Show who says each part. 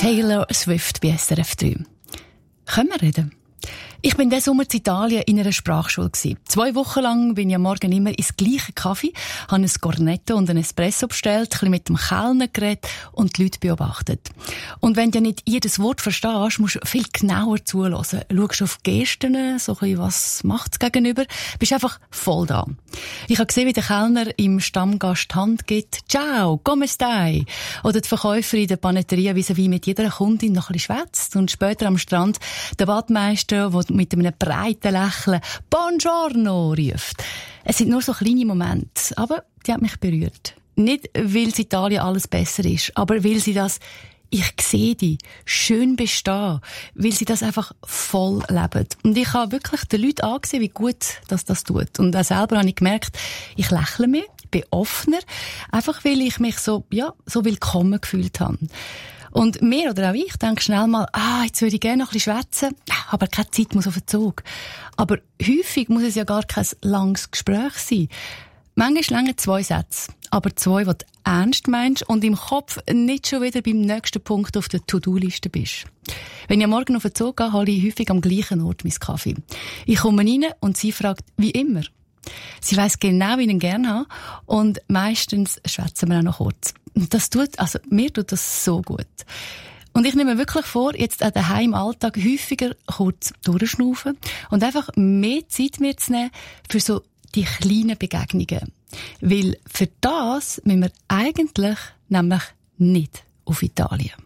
Speaker 1: Taylor Swift bei SRF 3. Können wir reden? Ich bin diesen Sommer in Italien in einer Sprachschule gewesen. 2 Wochen lang bin ich am Morgen immer ins gleiche Kaffee, habe ein Cornetto und einen Espresso bestellt, ein bisschen mit dem Kellner geredet und die Leute beobachtet. Und wenn du nicht jedes Wort verstehst, musst du viel genauer zuhören. Schaust auf die Gesten, so ein bisschen, was macht es gegenüber, bist einfach voll da. Ich habe gesehen, wie der Kellner im Stammgast die Hand gibt. «Ciao, come stai?» Oder die Verkäuferin der Panetteria vis-à-vis mit jeder Kundin noch ein bisschen schwätzt. Und später am Strand der Badmeister, der mit einem breiten Lächeln «Buongiorno» ruft. Es sind nur so kleine Momente, aber die haben mich berührt. Nicht, weil in Italien alles besser ist, aber weil sie das «Ich sehe dich» schön bestehen, weil sie das einfach voll leben. Und ich habe wirklich den Leuten angesehen, wie gut das tut. Und auch selber habe ich gemerkt, ich lächle mehr, bin offener, einfach weil ich mich so willkommen gefühlt habe. Und mir oder auch ich denke schnell mal, jetzt würde ich gerne noch ein bisschen schwätzen, aber keine Zeit muss auf den Zug. Aber häufig muss es ja gar kein langes Gespräch sein. Manchmal länger 2 Sätze, aber 2, die du ernst meinst und im Kopf nicht schon wieder beim nächsten Punkt auf der To-Do-Liste bist. Wenn ich am Morgen auf den Zug gehe, hole ich häufig am gleichen Ort meinen Kaffee. Ich komme rein und sie fragt, wie immer. Sie weiss genau, wie ich ihn gerne habe und meistens schwätzen wir auch noch kurz. Und mir tut das so gut. Und ich nehme mir wirklich vor, jetzt auch daheim im Alltag häufiger kurz durchschnaufen und einfach mehr Zeit mir zu nehmen für so die kleinen Begegnungen. Weil für das müssen wir eigentlich nämlich nicht auf Italien.